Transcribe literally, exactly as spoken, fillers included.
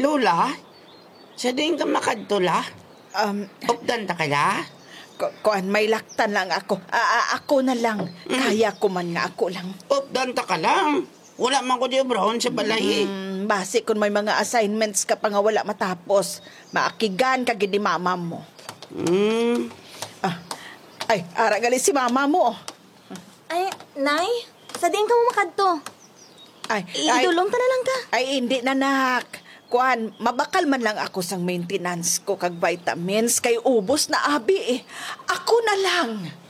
Lola, sa din ka makadtula? Um, Updan ta kaya? ku- kuan, may laktan lang ako. A- a- ako na lang. Kaya ko man nga ako lang. Updan ta ka lang. Wala man ko di brown sa balay. Hmm, base kung may mga assignments ka pa nga wala matapos. Maakigan ka gid ni mama mo. Hmm. Ah, ay, ara gali si mama mo. Ay, Nay, sa diin ka mo makadto. Ay, ay, Idulong ta na lang ta. ay hindi na nak. Kuan, mabakal man lang ako sang maintenance ko kag vitamins kay ubos na abi eh. Ako na lang.